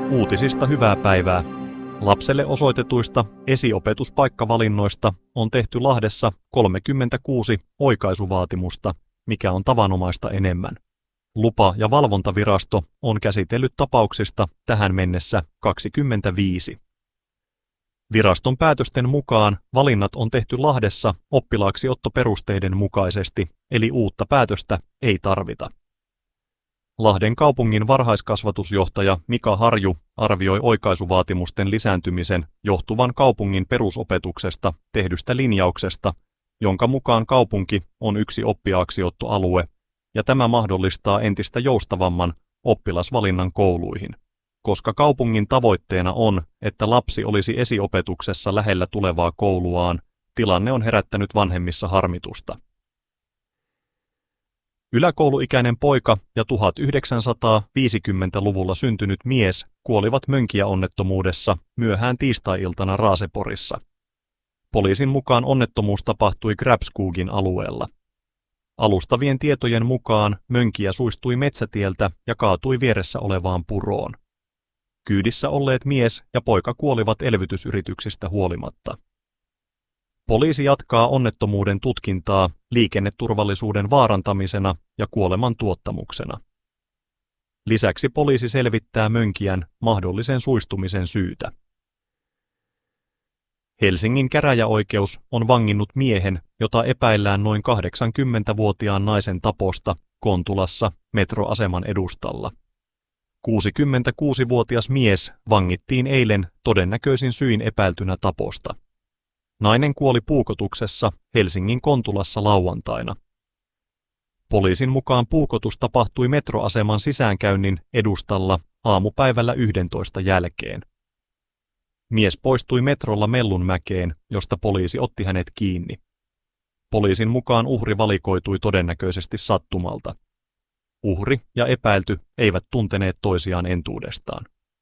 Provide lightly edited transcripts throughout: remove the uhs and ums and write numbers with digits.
Uutisista hyvää päivää. Lapselle osoitetuista esiopetuspaikkavalinnoista on tehty Lahdessa 36 oikaisuvaatimusta, mikä on tavanomaista enemmän. Lupa- ja valvontavirasto on käsitellyt tapauksista tähän mennessä 25. Viraston päätösten mukaan valinnat on tehty Lahdessa oppilaaksiottoperusteiden mukaisesti, eli uutta päätöstä ei tarvita. Lahden kaupungin varhaiskasvatusjohtaja Mika Harju arvioi oikaisuvaatimusten lisääntymisen johtuvan kaupungin perusopetuksesta tehdystä linjauksesta, jonka mukaan kaupunki on yksi oppiaaksiottoalue, ja tämä mahdollistaa entistä joustavamman oppilasvalinnan kouluihin. Koska kaupungin tavoitteena on, että lapsi olisi esiopetuksessa lähellä tulevaa kouluaan, tilanne on herättänyt vanhemmissa harmitusta. Yläkouluikäinen poika ja 1950-luvulla syntynyt mies kuolivat Mönkijä-onnettomuudessa myöhään tiistai-iltana Raaseporissa. Poliisin mukaan onnettomuus tapahtui Grabskogin alueella. Alustavien tietojen mukaan Mönkijä suistui metsätieltä ja kaatui vieressä olevaan puroon. Kyydissä olleet mies ja poika kuolivat elvytysyrityksistä huolimatta. Poliisi jatkaa onnettomuuden tutkintaa liikenneturvallisuuden vaarantamisena ja kuoleman tuottamuksena. Lisäksi poliisi selvittää Mönkijän mahdollisen suistumisen syytä. Helsingin käräjäoikeus on vanginnut miehen, jota epäillään noin 80-vuotiaan naisen taposta Kontulassa metroaseman edustalla. 66-vuotias mies vangittiin eilen todennäköisin syin epäiltynä taposta. Nainen kuoli puukotuksessa Helsingin Kontulassa lauantaina. Poliisin mukaan puukotus tapahtui metroaseman sisäänkäynnin edustalla aamupäivällä 11 jälkeen. Mies poistui metrolla Mellunmäkeen, josta poliisi otti hänet kiinni. Poliisin mukaan uhri valikoitui todennäköisesti sattumalta. Uhri ja epäilty eivät tunteneet toisiaan entuudestaan.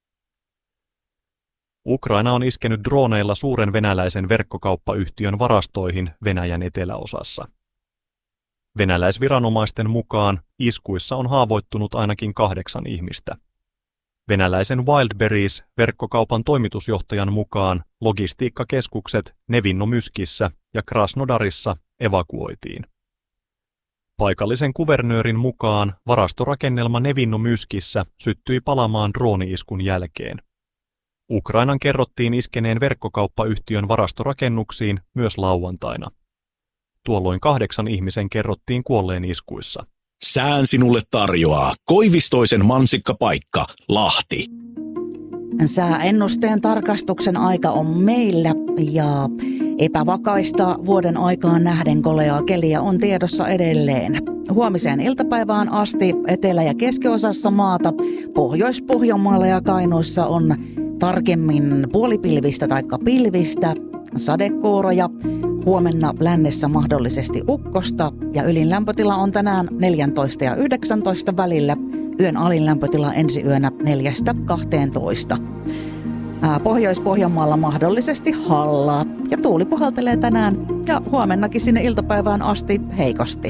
Ukraina on iskenyt droneilla suuren venäläisen verkkokauppayhtiön varastoihin Venäjän eteläosassa. Venäläisviranomaisten mukaan iskuissa on haavoittunut ainakin 8 ihmistä. Venäläisen Wildberries-verkkokaupan toimitusjohtajan mukaan logistiikkakeskukset Nevinnomyskissä ja Krasnodarissa evakuoitiin. Paikallisen kuvernöörin mukaan varastorakennelma Nevinnomyskissä syttyi palamaan drooni-iskun jälkeen. Ukrainan kerrottiin iskeneen verkkokauppayhtiön varastorakennuksiin myös lauantaina. Tuolloin 8 ihmisen kerrottiin kuolleen iskuissa. Sään sinulle tarjoaa Koivistoisen mansikkapaikka, Lahti. Sääennusteen tarkastuksen aika on meillä ja epävakaista vuoden aikaan nähden koleaa keliä on tiedossa edelleen. Huomiseen iltapäivään asti etelä- ja keskiosassa maata, Pohjois-Pohjanmaalla ja Kainuussa on tarkemmin puolipilvistä tai pilvistä, sadekuuroja, huomenna lännessä mahdollisesti ukkosta ja ylin lämpötila on tänään 14 ja 19 välillä, yön alin lämpötila ensi yönä 4-12. Pohjois-Pohjanmaalla mahdollisesti hallaa ja tuuli puhaltelee tänään ja huomennakin sinne iltapäivään asti heikosti.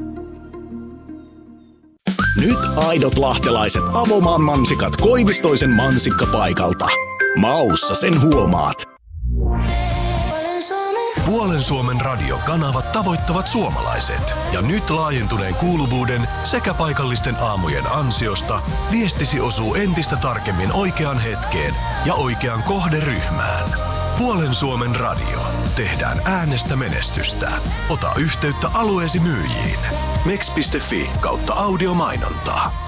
Nyt aidot lahtelaiset Avomaan mansikat Koivistoisen mansikkapaikalta. Maussa sen huomaat. Puolen Suomen radiokanavat tavoittavat suomalaiset. Ja nyt laajentuneen kuuluvuuden sekä paikallisten aamujen ansiosta viestisi osuu entistä tarkemmin oikeaan hetkeen ja oikeaan kohderyhmään. Puolen Suomen radio. Tehdään äänestä menestystä. Ota yhteyttä alueesi myyjiin. mex.fi/audiomainontaa.